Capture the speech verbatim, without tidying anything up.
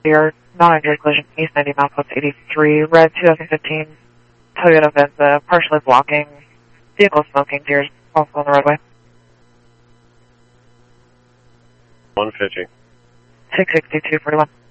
Your non-injured collision, East ninety Mountpost eighty-three, red twenty fifteen Toyota Venza, partially blocking vehicle smoking gears, also on the roadway. one fifty. six sixty-two forty-one.